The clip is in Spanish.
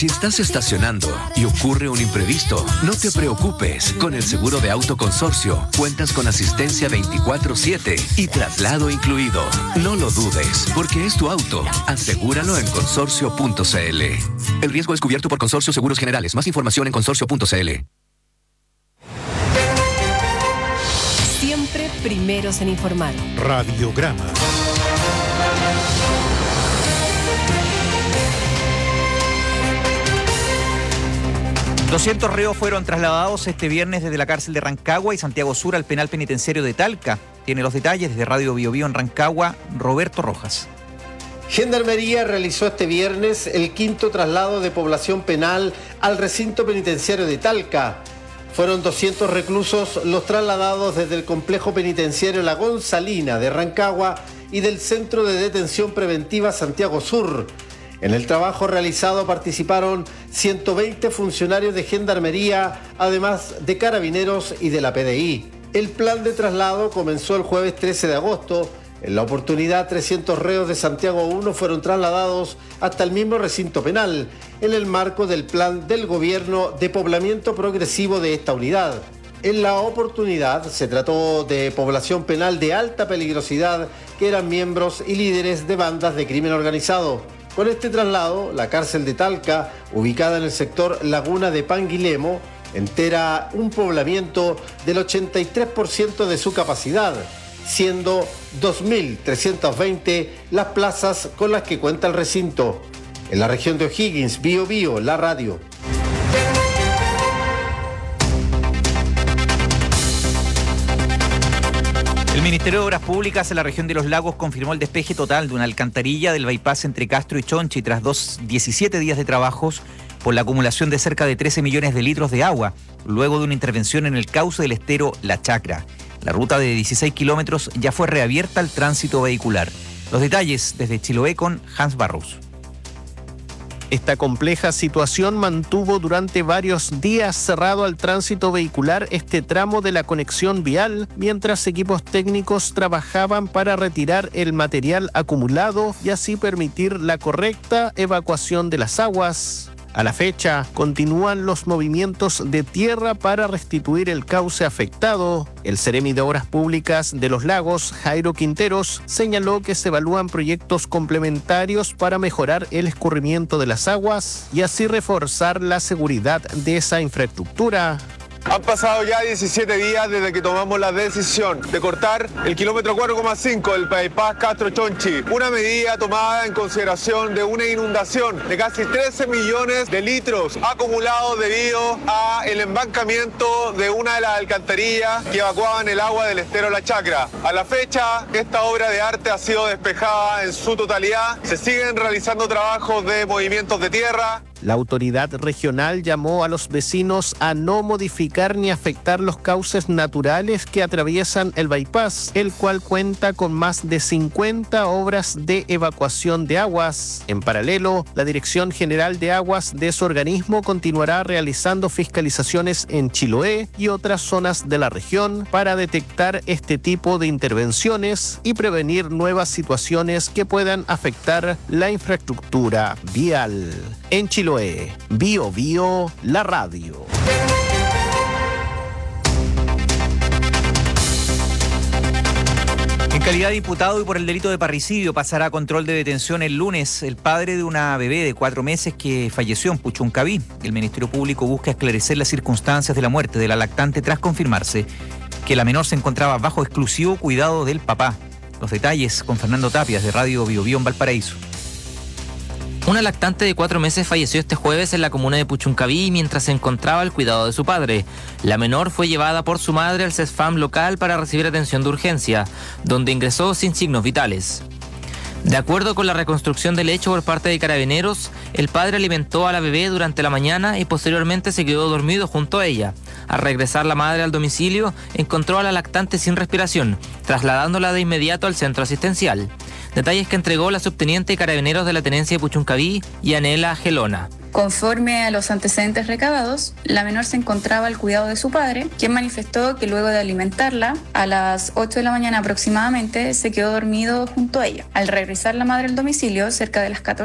Si estás estacionando y ocurre un imprevisto, no te preocupes. Con el seguro de auto Consorcio, cuentas con asistencia 24/7 y traslado incluido. No lo dudes, porque es tu auto. Asegúralo en consorcio.cl. El riesgo es cubierto por Consorcio Seguros Generales. Más información en consorcio.cl. Siempre primeros en informar. Radiograma. $200 reos fueron trasladados este viernes desde la cárcel de Rancagua y Santiago Sur al penal penitenciario de Talca. Tiene los detalles desde Radio Bio Bio en Rancagua, Roberto Rojas. Gendarmería realizó este viernes el quinto traslado de población penal al recinto penitenciario de Talca. Fueron 200 reclusos los trasladados desde el complejo penitenciario La Gonzalina de Rancagua y del Centro de Detención Preventiva Santiago Sur. En el trabajo realizado participaron 120 funcionarios de Gendarmería, además de Carabineros y de la PDI. El plan de traslado comenzó el jueves 13 de agosto. En la oportunidad, 300 reos de Santiago 1 fueron trasladados hasta el mismo recinto penal, en el marco del plan del gobierno de poblamiento progresivo de esta unidad. En la oportunidad se trató de población penal de alta peligrosidad que eran miembros y líderes de bandas de crimen organizado. Con este traslado, la cárcel de Talca, ubicada en el sector Laguna de Panguilemo, entera un poblamiento del 83% de su capacidad, siendo 2.320 las plazas con las que cuenta el recinto. En la región de O'Higgins, Bio Bio, la radio. El Ministerio de Obras Públicas en la región de Los Lagos confirmó el despeje total de una alcantarilla del bypass entre Castro y Chonchi tras 17 días de trabajos por la acumulación de cerca de 13 millones de litros de agua, luego de una intervención en el cauce del estero La Chacra. La ruta de 16 kilómetros ya fue reabierta al tránsito vehicular. Los detalles desde Chiloé con Hans Barros. Esta compleja situación mantuvo durante varios días cerrado al tránsito vehicular este tramo de la conexión vial, mientras equipos técnicos trabajaban para retirar el material acumulado y así permitir la correcta evacuación de las aguas. A la fecha, continúan los movimientos de tierra para restituir el cauce afectado. El Seremi de Obras Públicas de Los Lagos, Jairo Quinteros, señaló que se evalúan proyectos complementarios para mejorar el escurrimiento de las aguas y así reforzar la seguridad de esa infraestructura. Han pasado ya 17 días desde que tomamos la decisión de cortar el kilómetro 4,5 del bypass Castro-Chonchi, una medida tomada en consideración de una inundación de casi 13 millones de litros acumulados debido a el embancamiento de una de las alcantarillas que evacuaban el agua del estero La Chacra. A la fecha, esta obra de arte ha sido despejada en su totalidad. Se siguen realizando trabajos de movimientos de tierra. La autoridad regional llamó a los vecinos a no modificar ni afectar los cauces naturales que atraviesan el bypass, el cual cuenta con más de 50 obras de evacuación de aguas. En paralelo, la Dirección General de Aguas de su organismo continuará realizando fiscalizaciones en Chiloé y otras zonas de la región para detectar este tipo de intervenciones y prevenir nuevas situaciones que puedan afectar la infraestructura vial. En Chiloé, Bio Bio, la radio. En calidad de imputado y por el delito de parricidio pasará a control de detención el lunes el padre de una bebé de 4 meses que falleció en Puchuncaví. El Ministerio Público busca esclarecer las circunstancias de la muerte de la lactante tras confirmarse que la menor se encontraba bajo exclusivo cuidado del papá. Los detalles con Fernando Tapias de Radio Bio Bio en Valparaíso. Una lactante de 4 meses falleció este jueves en la comuna de Puchuncaví mientras se encontraba al cuidado de su padre. La menor fue llevada por su madre al CESFAM local para recibir atención de urgencia, donde ingresó sin signos vitales. De acuerdo con la reconstrucción del hecho por parte de Carabineros, el padre alimentó a la bebé durante la mañana y posteriormente se quedó dormido junto a ella. Al regresar la madre al domicilio, encontró a la lactante sin respiración, trasladándola de inmediato al centro asistencial. Detalles que entregó la subteniente de Carabineros de la Tenencia de Puchuncaví, Yanela Gelona. Conforme a los antecedentes recabados, la menor se encontraba al cuidado de su padre, quien manifestó que luego de alimentarla, a las 8 de la mañana aproximadamente, se quedó dormido junto a ella. Al regresar la madre al domicilio, cerca de las 14